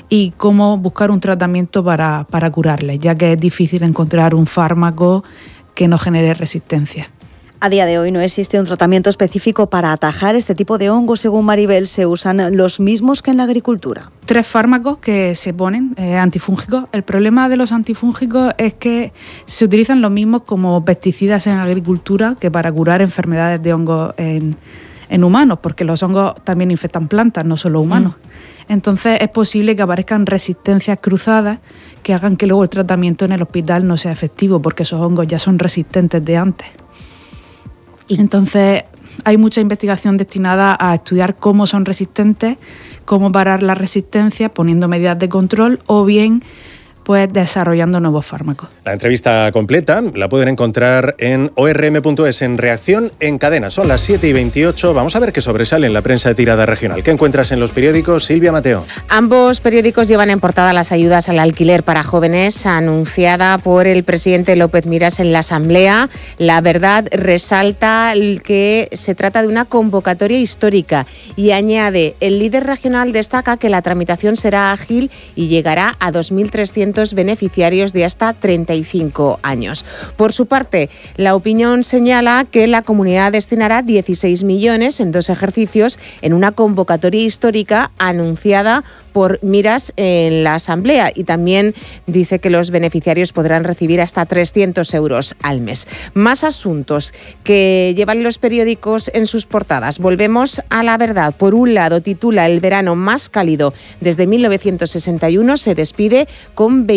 y cómo buscar un tratamiento para curarles, ya que es difícil encontrar un fármaco que no genere resistencia. A día de hoy no existe un tratamiento específico para atajar este tipo de hongos. Según Maribel, se usan los mismos que en la agricultura. 3 fármacos que se ponen antifúngicos. El problema de los antifúngicos es que se utilizan los mismos como pesticidas en agricultura que para curar enfermedades de hongos en humanos, porque los hongos también infectan plantas, no solo humanos. Entonces es posible que aparezcan resistencias cruzadas que hagan que luego el tratamiento en el hospital no sea efectivo, porque esos hongos ya son resistentes de antes. Entonces hay mucha investigación destinada a estudiar cómo son resistentes, cómo parar la resistencia poniendo medidas de control o bien pues desarrollando nuevos fármacos. La entrevista completa la pueden encontrar en orm.es en Reacción en Cadena. Son las 7:28. Vamos a ver qué sobresale en la prensa de tirada regional. ¿Qué encuentras en los periódicos, Silvia Mateo? Ambos periódicos llevan en portada las ayudas al alquiler para jóvenes anunciada por el presidente López Miras en la Asamblea. La Verdad resalta que se trata de una convocatoria histórica y añade: el líder regional destaca que la tramitación será ágil y llegará a 2.300 beneficiarios de hasta 35 años. Por su parte, La Opinión señala que la comunidad destinará 16 millones en 2 ejercicios en una convocatoria histórica anunciada por Miras en la Asamblea, y también dice que los beneficiarios podrán recibir hasta 300 euros al mes. Más asuntos que llevan los periódicos en sus portadas. Volvemos a La Verdad. Por un lado, titula: el verano más cálido desde 1961 se despide con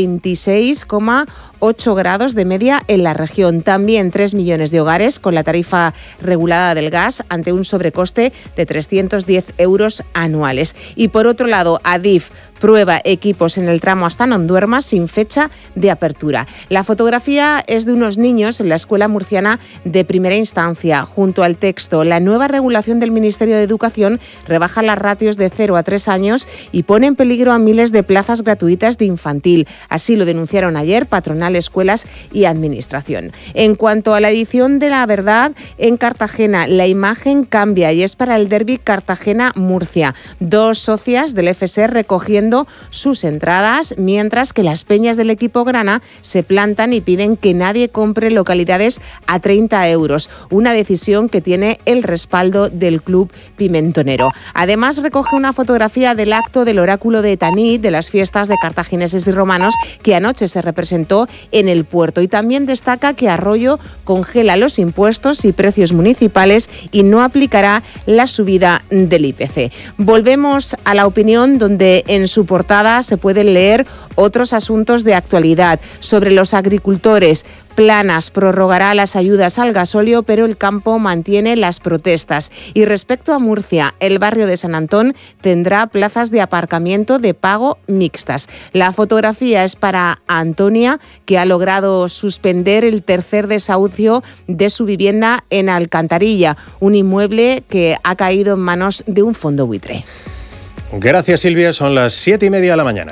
26,8 grados de media en la región. También 3 millones de hogares con la tarifa regulada del gas ante un sobrecoste de 310 euros anuales. Y por otro lado, Adif prueba equipos en el tramo hasta Nonduerma sin fecha de apertura. La fotografía es de unos niños en la escuela murciana de primera instancia. Junto al texto: la nueva regulación del Ministerio de Educación rebaja las ratios de 0 a 3 años y pone en peligro a miles de plazas gratuitas de infantil. Así lo denunciaron ayer patronal, escuelas y administración. En cuanto a la edición de La Verdad, en Cartagena la imagen cambia y es para el derbi Cartagena-Murcia. 2 socias del FS recogiendo sus entradas, mientras que las peñas del equipo grana se plantan y piden que nadie compre localidades a 30 euros, una decisión que tiene el respaldo del club pimentonero. Además, recoge una fotografía del acto del oráculo de Tanit de las fiestas de cartagineses y romanos que anoche se representó en el puerto, y también destaca que Arroyo congela los impuestos y precios municipales y no aplicará la subida del IPC. Volvemos a La Opinión, donde en su portada se pueden leer otros asuntos de actualidad. Sobre los agricultores, Planas prorrogará las ayudas al gasóleo, pero el campo mantiene las protestas. Y respecto a Murcia, el barrio de San Antón tendrá plazas de aparcamiento de pago mixtas. La fotografía es para Antonia, que ha logrado suspender el 3er desahucio de su vivienda en Alcantarilla, un inmueble que ha caído en manos de un fondo buitre. Gracias, Silvia. Son las 7:30 de la mañana.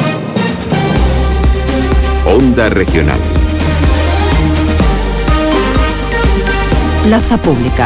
Onda Regional. Plaza Pública.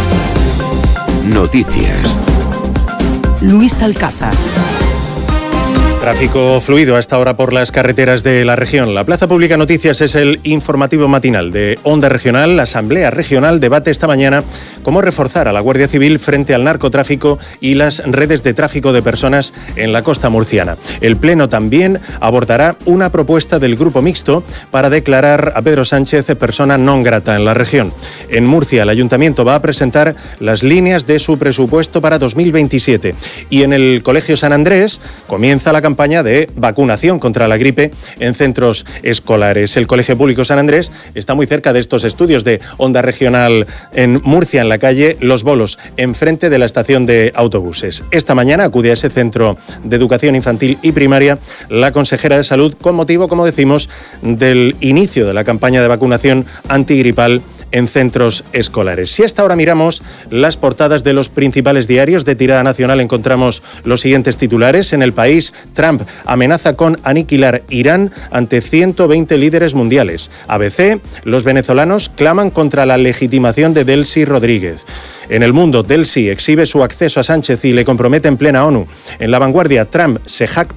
Noticias. Luis Alcázar. Tráfico fluido a esta hora por las carreteras de la región. La Plaza Pública Noticias es el informativo matinal de Onda Regional. La Asamblea Regional debate esta mañana cómo reforzar a la Guardia Civil frente al narcotráfico y las redes de tráfico de personas en la costa murciana. El Pleno también abordará una propuesta del Grupo Mixto para declarar a Pedro Sánchez persona non grata en la región. En Murcia, el Ayuntamiento va a presentar las líneas de su presupuesto para 2027. Y en el Colegio San Andrés comienza la campaña de vacunación contra la gripe en centros escolares. El Colegio Público San Andrés está muy cerca de estos estudios de Onda Regional en Murcia, en la calle Los Bolos, enfrente de la estación de autobuses. Esta mañana acude a ese centro de educación infantil y primaria la consejera de Salud con motivo, como decimos, del inicio de la campaña de vacunación antigripal en centros escolares. Si hasta ahora miramos las portadas de los principales diarios de tirada nacional, encontramos los siguientes titulares. En El País, Trump amenaza con aniquilar Irán ante 120 líderes mundiales. ABC, los venezolanos claman contra la legitimación de Delcy Rodríguez. En El Mundo, Delcy exhibe su acceso a Sánchez y le compromete en plena ONU. En La Vanguardia, Trump se jacta